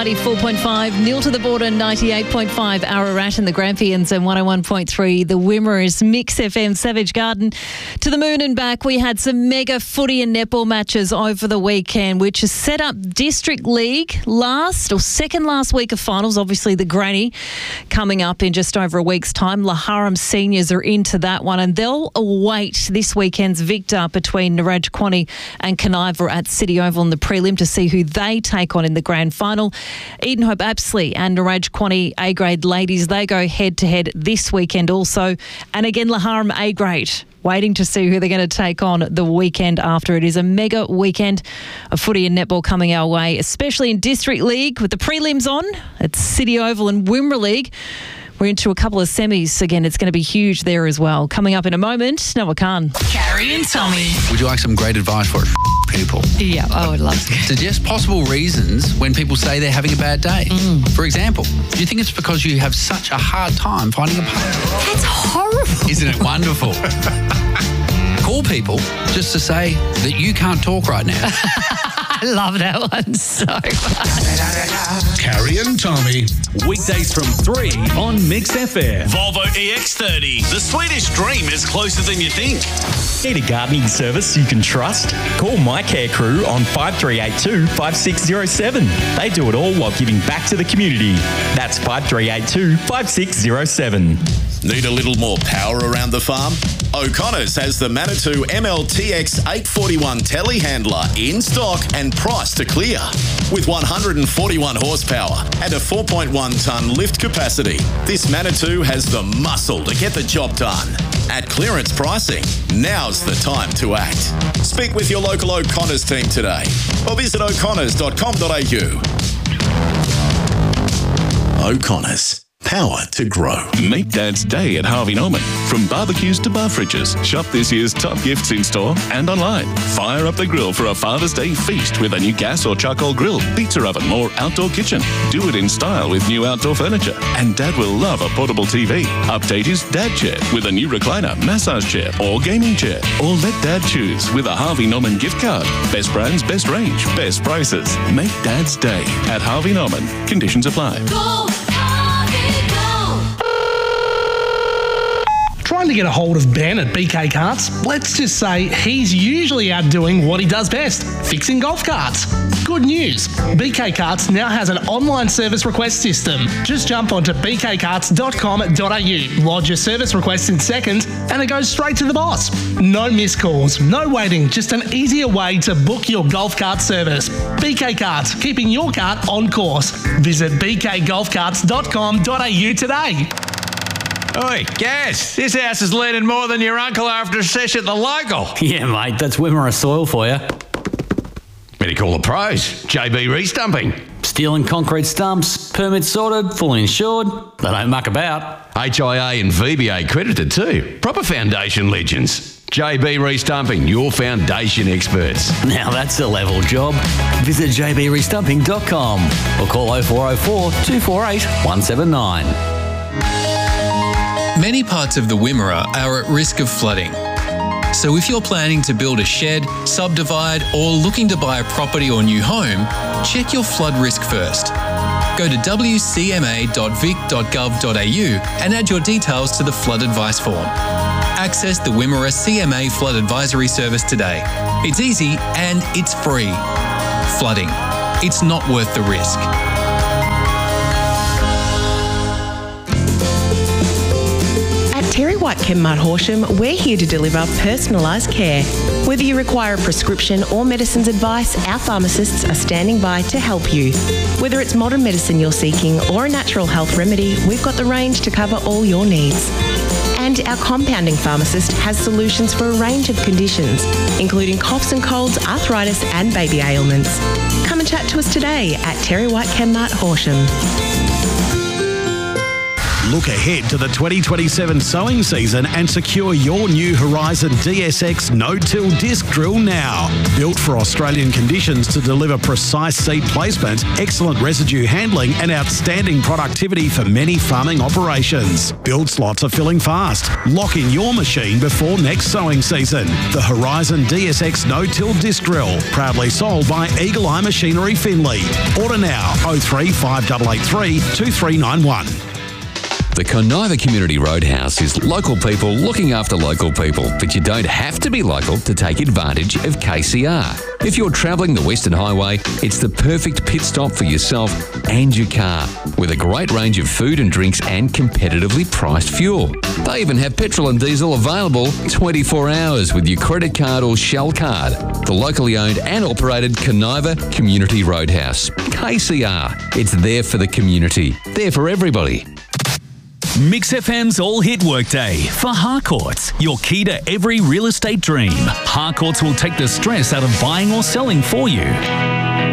Marty 4.5, Nil to the Border 98.5, Ararat and the Grampians and 101.3, the Wimmera's Mix FM, Savage Garden. To the moon and back, we had some mega footy and netball matches over the weekend, which has set up District League second last week of finals. Obviously, the granny coming up in just over a week's time. Laharam seniors are into that one, and they'll await this weekend's victor between Naraj Kwani and Kaniva at City Oval in the prelim to see who they take on in the grand final. Eden Hope Apsley and Naraj Kwani A-grade ladies, they go head-to-head this weekend also. And again, Laharam A-grade, waiting to see who they're going to take on the weekend after. It is a mega weekend of footy and netball coming our way, especially in District League with the prelims on at City Oval and Wimmera League. We're into a couple of semis again. It's going to be huge there as well. Coming up in a moment, Noah Khan. Carrie and Tommy. Would you like some great advice for people? Yeah, I would love to. Suggest possible reasons when people say they're having a bad day. For example, do you think it's because you have such a hard time finding a partner? That's horrible. Isn't it wonderful? Call people just to say that you can't talk right now. I love that one so much. Carrie and Tommy. Weekdays from 3 on Mix FM. Volvo EX30. The Swedish dream is closer than you think. Need a gardening service you can trust? Call My Care Crew on 5382 5607. They do it all while giving back to the community. That's 5382 5607. Need a little more power around the farm? O'Connor's has the Manitou MLTX 841 telehandler in stock and priced to clear. With 141 horsepower and a 4.1 tonne lift capacity, this Manitou has the muscle to get the job done. At clearance pricing, now's the time to act. Speak with your local O'Connor's team today or visit o'connors.com.au. O'Connor's. Power to grow. Make Dad's Day at Harvey Norman. From barbecues to bar fridges, shop this year's top gifts in store and online. Fire up the grill for a Father's Day feast with a new gas or charcoal grill, pizza oven or outdoor kitchen. Do it in style with new outdoor furniture. And Dad will love a portable TV. Update his Dad chair with a new recliner, massage chair or gaming chair. Or let Dad choose with a Harvey Norman gift card. Best brands, best range, best prices. Make Dad's Day at Harvey Norman. Conditions apply. Go! Trying to get a hold of Ben at BK Karts? Let's just say he's usually out doing what he does best, fixing golf carts. Good news, BK Karts now has an online service request system. Just jump onto bkkarts.com.au, lodge your service request in seconds, and it goes straight to the boss. No missed calls, no waiting, just an easier way to book your golf cart service. BK Karts, keeping your cart on course. Visit bkgolfcarts.com.au today. Oi, Gaz, this house is leaning more than your uncle after a sesh at the local. Yeah, mate, that's Wimmera soil for you. Better call the pros. JB Restumping. Steel and concrete stumps, permits sorted, fully insured. They don't muck about. HIA and VBA accredited too. Proper foundation legends. JB Restumping, your foundation experts. Now that's a level job. Visit jbrestumping.com or call 0404 248 179. Many parts of the Wimmera are at risk of flooding. So if you're planning to build a shed, subdivide, or looking to buy a property or new home, check your flood risk first. Go to wcma.vic.gov.au and add your details to the flood advice form. Access the Wimmera CMA Flood Advisory Service today. It's easy and it's free. Flooding. It's not worth the risk. Terry White Chemmart Horsham, we're here to deliver personalised care. Whether you require a prescription or medicines advice, our pharmacists are standing by to help you. Whether it's modern medicine you're seeking or a natural health remedy, we've got the range to cover all your needs. And our compounding pharmacist has solutions for a range of conditions, including coughs and colds, arthritis and baby ailments. Come and chat to us today at Terry White Chemmart Horsham. Look ahead to the 2027 sowing season and secure your new Horizon DSX no-till disc drill now. Built for Australian conditions to deliver precise seed placement, excellent residue handling and outstanding productivity for many farming operations. Build slots are filling fast. Lock in your machine before next sowing season. The Horizon DSX no-till disc drill, proudly sold by Eagle Eye Machinery Finley. Order now 03 5883 2391. The Conniva Community Roadhouse is local people looking after local people, but you don't have to be local to take advantage of KCR. If you're travelling the Western Highway, it's the perfect pit stop for yourself and your car, with a great range of food and drinks and competitively priced fuel. They even have petrol and diesel available 24 hours with your credit card or Shell card. The locally owned and operated Conniva Community Roadhouse. KCR. It's there for the community. There for everybody. Mix FM's All Hit Workday for Harcourts, your key to every real estate dream. Harcourts will take the stress out of buying or selling for you.